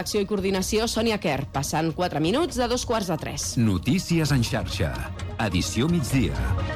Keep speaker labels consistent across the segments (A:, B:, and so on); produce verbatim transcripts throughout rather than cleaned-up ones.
A: redacció i coordinació, Sònia Quer. Passant quatre minuts de dos quarts de tres.
B: Notícies en xarxa. Edició migdia.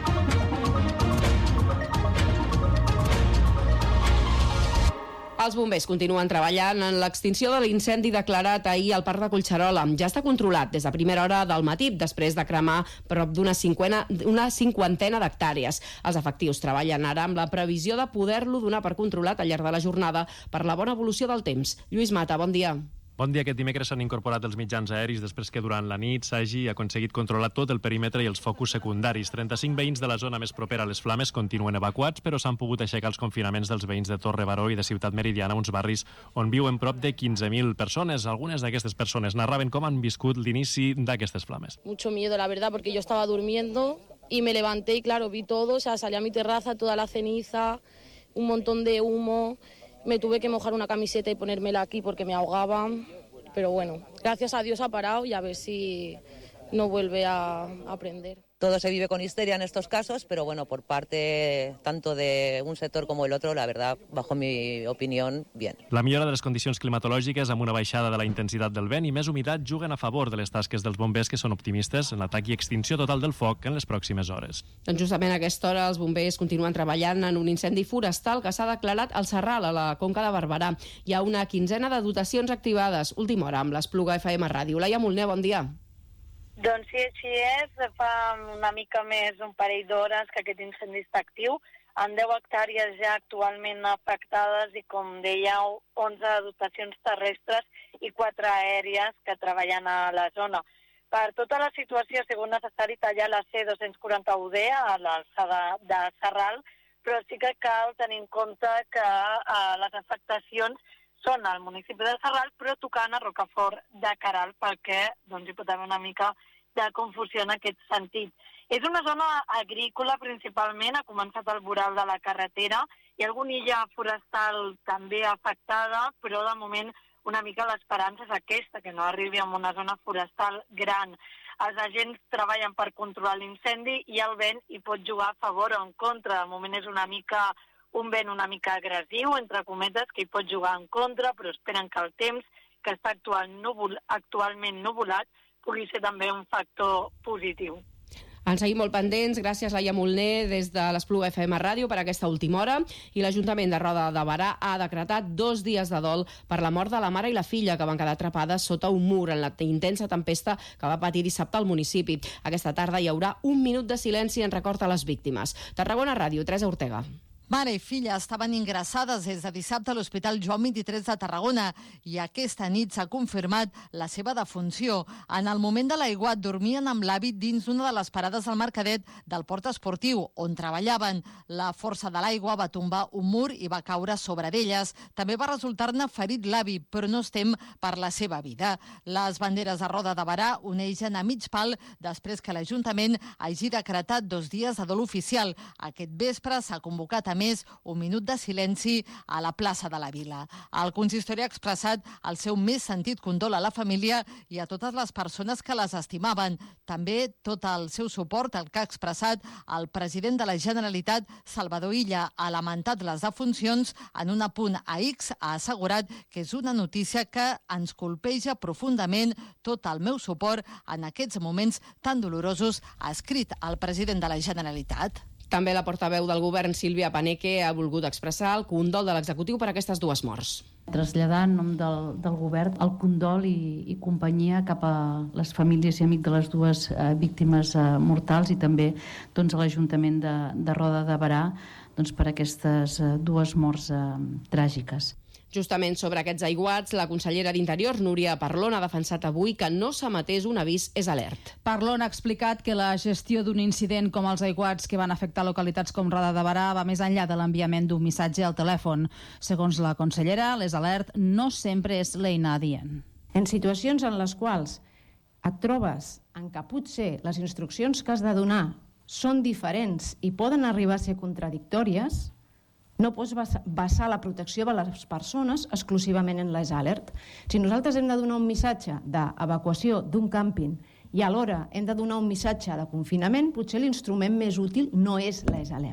A: Els bombers continuen treballant en l'extinció de l'incendi declarat ahir al Parc de Collserola. Ja està controlat des de primera hora del matí, després de cremar prop d'una cinquena, una cinquantena d'hectàrees. Els efectius treballen ara amb la previsió de poder-lo donar per controlat al llarg de la jornada per la bona evolució del temps. Lluís Mata, bon dia.
C: Bon dia. Aquest dimecres s'han incorporat els mitjans aeris després que durant la nit s'hagi aconseguit controlar tot el perímetre i els focus secundaris. trenta-cinc veïns de la zona més propera a les flames continuen evacuats, però s'han pogut aixecar els confinaments dels veïns de Torre Baró i de Ciutat Meridiana, uns barris on viuen prop de quinze mil persones. Algunes d'aquestes persones narraven com han viscut l'inici d'aquestes flames.
D: Mucho miedo, la verdad, porque yo estaba durmiendo y me levanté y claro, vi todo, o sea, salí a mi terraza, toda la ceniza, un montón de humo. Me tuve que mojar una camiseta y ponérmela aquí porque me ahogaba, pero bueno, gracias a Dios ha parado y a ver si no vuelve a, a prender.
E: Todo se vive con histeria en estos casos, pero bueno, por parte tanto de un sector como el otro, la verdad, bajo mi opinión, bien.
C: La millora de les condicions climatològiques amb una baixada de la intensitat del vent i més humitat juguen a favor de les tasques dels bombers, que són optimistes en l'atac i extinció total del foc en les pròximes hores.
A: Doncs justament a aquesta hora els bombers continuen treballant en un incendi forestal que s'ha declarat al Serral, a la Conca de Barberà. Hi ha una quinzena de dotacions activades. Última hora amb l'Espluga F M Ràdio. Laia Molner, bon dia.
F: Doncs sí, així és. Fa una mica més d'un parell d'hores que aquest incendi està actiu, amb deu hectàrees ja actualment afectades i, com dèieu, onze dotacions terrestres i quatre aèries que treballen a la zona. Per tota la situació ha sigut necessari tallar la C dos quaranta u D a l'alçada de Serral, però sí que cal tenir en compte que eh, les afectacions són al municipi de Serral, però tocant a Rocafort de Queralt, perquè doncs, hi pot haver una mica de confusió en aquest sentit. És una zona agrícola principalment, ha començat el voral de la carretera, hi ha alguna illa forestal també afectada, però de moment una mica l'esperança és aquesta, que no arribi a una zona forestal gran. Els agents treballen per controlar l'incendi i el vent hi pot jugar a favor o en contra. De moment és una mica un vent una mica agressiu, entre cometes, que hi pot jugar en contra, però esperen que el temps, que està actual núvol, actualment nuvolat, pugui ser també un factor positiu.
A: En seguim molt pendents. Gràcies, Laia Molner, des de l'Espluga F M Ràdio per aquesta última hora. I l'Ajuntament de Roda de Berà ha decretat dos dies de dol per la mort de la mare i la filla, que van quedar atrapades sota un mur en la intensa tempesta que va patir dissabte al municipi. Aquesta tarda hi haurà un minut de silenci en record a les víctimes. Tarragona Ràdio, Teresa Ortega.
G: Mare i filla estaven ingressades des de dissabte a l'Hospital Joan vint-i-tres de Tarragona i aquesta nit s'ha confirmat la seva defunció. En el moment de l'aiguat dormien amb l'avi dins d'una de les parades del Mercadet del port esportiu on treballaven. La força de l'aigua va tombar un mur i va caure sobre d'elles. També va resultar-ne ferit l'avi, però no estem per la seva vida. Les banderes de Roda de Berà uneixen a mig pal després que l'Ajuntament hagi decretat dos dies de dol oficial. Aquest vespre s'ha convocat a més un minut de silenci a la plaça de la Vila. El consistori ha expressat el seu més sentit condol a la família i a totes les persones que les estimaven. També tot el seu suport el que ha expressat el president de la Generalitat, Salvador Illa, ha lamentat les defuncions. En un apunt a X ha assegurat que és una notícia que ens colpeja profundament. Tot el meu suport en aquests moments tan dolorosos, ha escrit el president de la Generalitat.
A: També la portaveu del govern, Sílvia Paneque, ha volgut expressar el condol de l'executiu per aquestes dues morts.
H: Traslladar en nom del, del govern el condol i, i companyia cap a les famílies i amics de les dues eh, víctimes eh, mortals i també doncs, a l'Ajuntament de, de Roda de Berà doncs, per aquestes eh, dues morts eh, tràgiques.
A: Justament sobre aquests aiguats, la consellera d'Interior, Núria Parlon, ha defensat avui que no s'emetés un avís és alert.
I: Parlon ha explicat que la gestió d'un incident com els aiguats que van afectar localitats com Roda de Berà va més enllà de l'enviament d'un missatge al telèfon. Segons la consellera, l'és alert no sempre és l'eina adient.
J: En situacions en les quals et trobes en què potser les instruccions que has de donar són diferents i poden arribar a ser contradictòries, no pots basar la protecció de les persones exclusivament en l'és alert. Si nosaltres hem de donar un missatge d'evacuació d'un càmping i alhora hem de donar un missatge de confinament, potser l'instrument més útil no és l'és alert.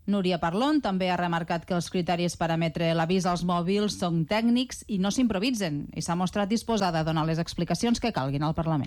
I: Núria Parlon també ha remarcat que els criteris per emetre l'avís als mòbils són tècnics i no s'improvisen, i s'ha mostrat disposada a donar les explicacions que calguin al Parlament.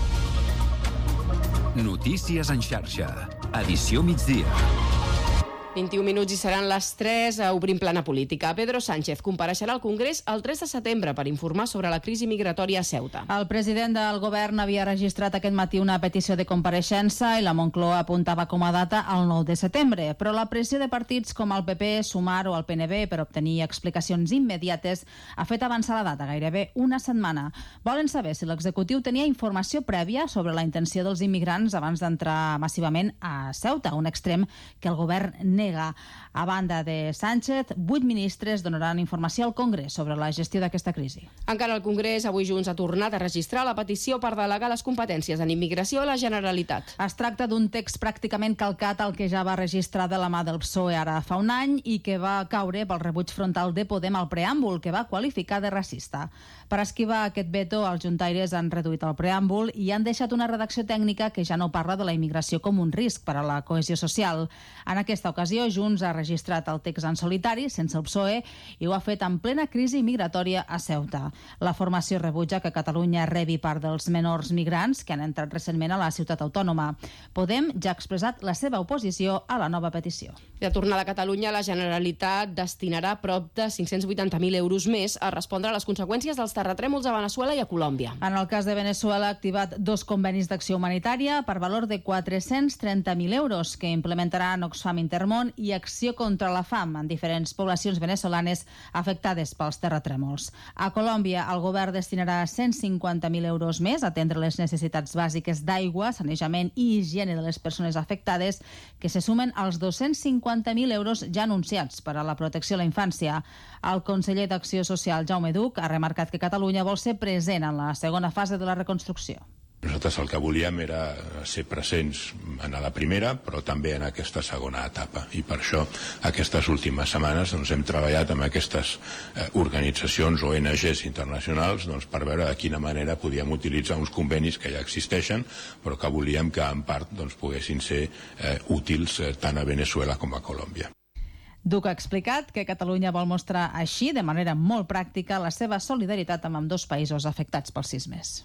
B: Notícies en xarxa. Edició migdia.
A: vint-i-un minuts i seran les tres. Obrim plana política. Pedro Sánchez compareixerà al Congrés el tres de setembre per informar sobre la crisi migratòria a Ceuta.
I: El president del govern havia registrat aquest matí una petició de compareixença i la Moncloa apuntava com a data el nou de setembre, però la pressió de partits com el P P, Sumar o el P N B per obtenir explicacions immediates ha fet avançar la data gairebé una setmana. Volen saber si l'executiu tenia informació prèvia sobre la intenció dels immigrants abans d'entrar massivament a Ceuta, un extrem que el govern nega. A banda de Sánchez, vuit ministres donaran informació al Congrés sobre la gestió d'aquesta crisi.
A: Encara al Congrés, avui Junts ha tornat a registrar la petició per delegar les competències en immigració a la Generalitat.
I: Es tracta d'un text pràcticament calcat al que ja va registrar de la mà del P S O E ara fa un any i que va caure pel rebuig frontal de Podem al preàmbul, que va qualificar de racista. Per esquivar aquest veto, els juntaires han reduït el preàmbul i han deixat una redacció tècnica que ja no parla de la immigració com un risc per a la cohesió social. En aquesta ocasió, Junts ha registrat el text en solitari, sense el P S O E, i ho ha fet en plena crisi migratòria a Ceuta. La formació rebutja que Catalunya rebi part dels menors migrants que han entrat recentment a la ciutat autònoma. Podem ja ha expressat la seva oposició a la nova petició.
A: De tornada a Catalunya, la Generalitat destinarà prop de cinc-cents vuitanta mil euros més a respondre a les conseqüències dels terratrèmols a Veneçuela i a Colòmbia.
I: En el cas de Veneçuela, ha activat dos convenis d'acció humanitària per valor de quatre-cents trenta mil euros que implementaran Oxfam Intermón i Acció contra la Fam en diferents poblacions venezolanes afectades pels terratrèmols. A Colòmbia, el govern destinarà cent cinquanta mil euros més a atendre les necessitats bàsiques d'aigua, sanejament i higiene de les persones afectades, que se sumen als dos-cents cinquanta mil euros ja anunciats per a la protecció a la infància. El conseller d'Acció Social, Jaume Duch, ha remarcat que Catalunya vol ser present en la segona fase de la reconstrucció.
K: Nosaltres el que volíem era ser presents en la primera, però també en aquesta segona etapa. I per això aquestes últimes setmanes doncs, hem treballat amb aquestes eh, organitzacions o O N Ges internacionals doncs, per veure de quina manera podíem utilitzar uns convenis que ja existeixen, però que volíem que en part doncs, poguessin ser eh, útils eh, tant a Veneçuela com a Colòmbia.
I: Duch ha explicat que Catalunya vol mostrar així, de manera molt pràctica, la seva solidaritat amb ambdós països afectats pels sismes.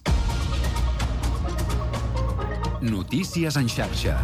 B: Notícies en xarxa.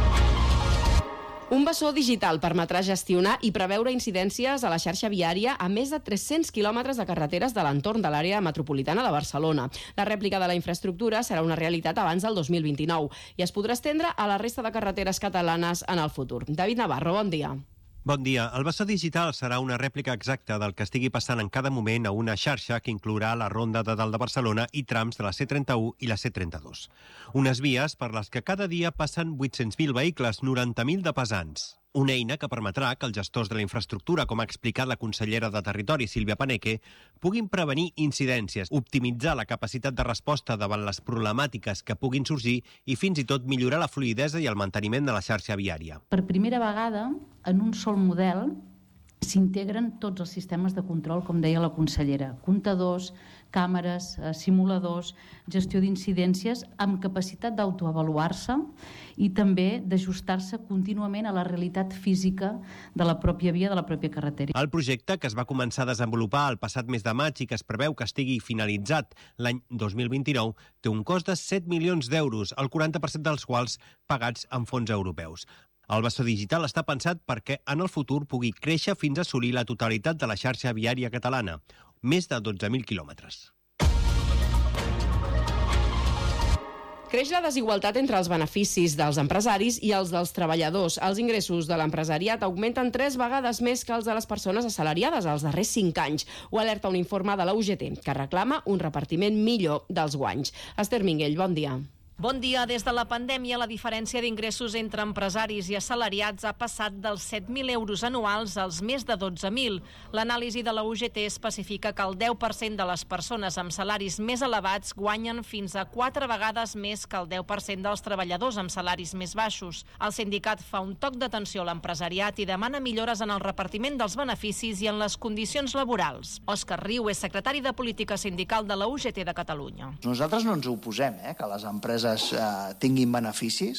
A: Un bessó digital permetrà gestionar i preveure incidències a la xarxa viària a més de tres-cents quilòmetres de carreteres de l'entorn de l'àrea metropolitana de Barcelona. La rèplica de la infraestructura serà una realitat abans del dos mil vint-i-nou i es podrà estendre a la resta de carreteres catalanes en el futur. David Navarro, bon dia.
L: Bon dia. El bessó digital serà una rèplica exacta del que estigui passant en cada moment a una xarxa que inclourà la Ronda de Dalt de Barcelona i trams de la C trenta-u i la C trenta-dos. Unes vies per les que cada dia passen vuit-cents mil vehicles, noranta mil de pesants. Una eina que permetrà que els gestors de la infraestructura, com ha explicat la consellera de Territori, Sílvia Paneque, puguin prevenir incidències, optimitzar la capacitat de resposta davant les problemàtiques que puguin sorgir i fins i tot millorar la fluïdesa i el manteniment de la xarxa viària.
H: Per primera vegada, en un sol model, s'integren tots els sistemes de control, com deia la consellera, comptadors, càmeres, simuladors, gestió d'incidències, amb capacitat d'autoavaluar-se i també d'ajustar-se contínuament a la realitat física de la pròpia via, de la pròpia carretera.
L: El projecte, que es va començar a desenvolupar el passat mes de maig i que es preveu que estigui finalitzat l'any dos mil vint-i-nou, té un cost de set milions d'euros, el quaranta per cent dels quals pagats amb fons europeus. El bessó digital està pensat perquè en el futur pugui créixer fins a assolir la totalitat de la xarxa viària catalana, més de dotze mil quilòmetres.
A: Creix la desigualtat entre els beneficis dels empresaris i els dels treballadors. Els ingressos de l'empresariat augmenten tres vegades més que els de les persones assalariades els darrers cinc anys. Ho alerta un informe de la U G T, que reclama un repartiment millor dels guanys. Esther Minguell, bon dia.
M: Bon dia. Des de la pandèmia, la diferència d'ingressos entre empresaris i assalariats ha passat dels set mil euros anuals als més de dotze mil. L'anàlisi de la U G T especifica que el deu per cent de les persones amb salaris més elevats guanyen fins a quatre vegades més que el deu per cent dels treballadors amb salaris més baixos. El sindicat fa un toc d'atenció a l'empresariat i demana millores en el repartiment dels beneficis i en les condicions laborals. Òscar Riu és secretari de Política Sindical de la U G T de Catalunya.
N: Nosaltres no ens oposem, eh, que les empreses eh, tinguin beneficis.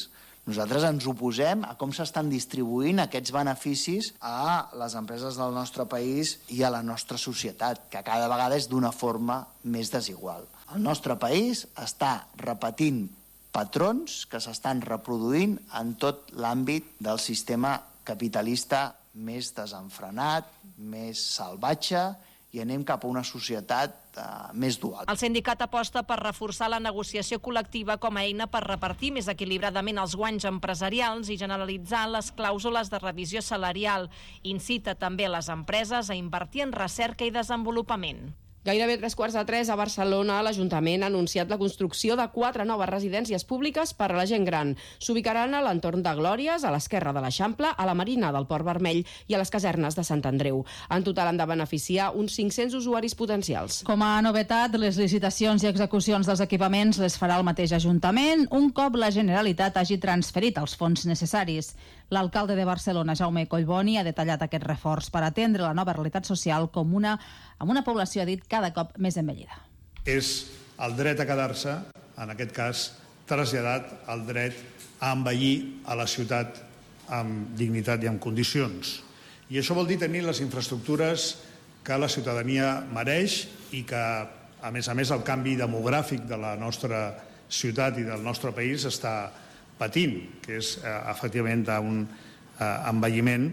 N: Nosaltres ens oposem a com s'estan distribuint aquests beneficis a les empreses del nostre país i a la nostra societat, que cada vegada és d'una forma més desigual. El nostre país està repetint patrons que s'estan reproduint en tot l'àmbit del sistema capitalista més desenfrenat, més salvatge, i anem cap a una societat eh, més dual.
M: El sindicat aposta per reforçar la negociació col·lectiva com a eina per repartir més equilibradament els guanys empresarials i generalitzar les clàusules de revisió salarial. Incita també les empreses a invertir en recerca i desenvolupament.
A: Gairebé tres quarts de tres a Barcelona, l'Ajuntament ha anunciat la construcció de quatre noves residències públiques per a la gent gran. S'ubicaran a l'entorn de Glòries, a l'esquerra de l'Eixample, a la Marina del Port Vermell i a les casernes de Sant Andreu. En total han de beneficiar uns cinc-cents usuaris potencials.
I: Com a novetat, les licitacions i execucions dels equipaments les farà el mateix Ajuntament un cop la Generalitat hagi transferit els fons necessaris. L'alcalde de Barcelona, Jaume Collboni, ha detallat aquest reforç per atendre la nova realitat social com una, amb una població, ha dit, cada cop més envellida.
O: És el dret a quedar-se, en aquest cas, traslladat al dret a envellir a la ciutat amb dignitat i amb condicions. I això vol dir tenir les infraestructures que la ciutadania mereix i que, a més a més, el canvi demogràfic de la nostra ciutat i del nostre país està patint, que és eh, efectivament un eh, envelliment.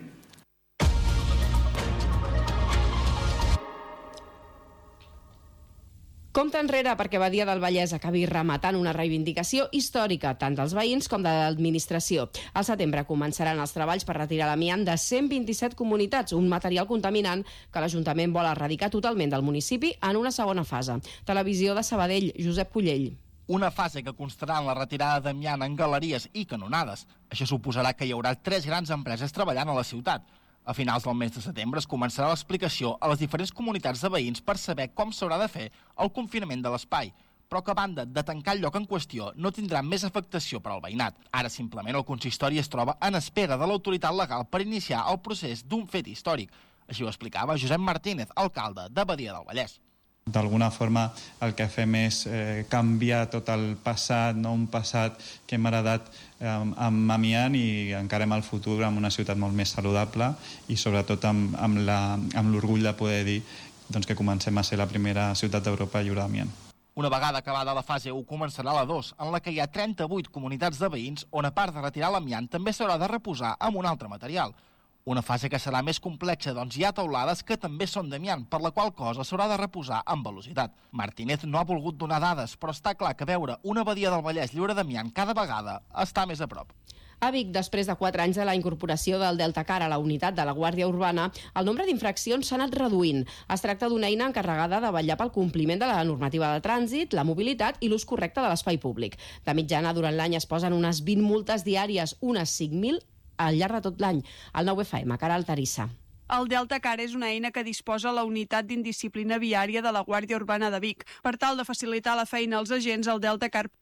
A: Compte enrere perquè Badia del Vallès acabi rematant una reivindicació històrica tant dels veïns com de l'administració. Al setembre començaran els treballs per retirar l'amiant de cent vint-i-set comunitats, un material contaminant que l'Ajuntament vol erradicar totalment del municipi en una segona fase. Televisió de Sabadell, Josep Pullell.
P: Una fase que constarà en la retirada d'amiant en galeries i canonades. Això suposarà que hi haurà tres grans empreses treballant a la ciutat. A finals del mes de setembre es començarà l'explicació a les diferents comunitats de veïns per saber com s'haurà de fer el confinament de l'espai, però que a banda de tancar el lloc en qüestió no tindrà més afectació per al veïnat. Ara simplement el consistori es troba en espera de l'autoritat legal per iniciar el procés d'un fet històric. Així ho explicava Josep Martínez, alcalde de Badia del Vallès.
Q: D'alguna forma el que fem és eh, canviar tot el passat, no? Un passat que hem heredat eh, amb amiant i encarem el futur amb una ciutat molt més saludable i sobretot amb, amb, la, amb l'orgull de poder dir doncs, que comencem a ser la primera ciutat d'Europa lliure d'amiant.
P: Una vegada acabada la fase u començarà la dos, en la que hi ha trenta-vuit comunitats de veïns on a part de retirar l'amiant també s'haurà de reposar amb un altre material. Una fase que serà més complexa, doncs hi ha teulades que també són d'amiant, per la qual cosa s'haurà de reposar amb velocitat. Martínez no ha volgut donar dades, però està clar que veure una Badia del Vallès lliure d'amiant cada vegada està més a prop.
A: A Vic, després de quatre anys de la incorporació del Deltacar a la unitat de la Guàrdia Urbana, el nombre d'infraccions s'ha anat reduint. Es tracta d'una eina encarregada de vetllar pel compliment de la normativa de trànsit, la mobilitat i l'ús correcte de l'espai públic. De mitjana, durant l'any es posen unes vint multes diàries, unes cinc mil al llarg de tot l'any. El nou F M, Caral Tarissa.
R: El Deltacar és una eina que disposa la unitat d'indisciplina viària de la Guàrdia Urbana de Vic. Per tal de facilitar la feina als agents, el Deltacar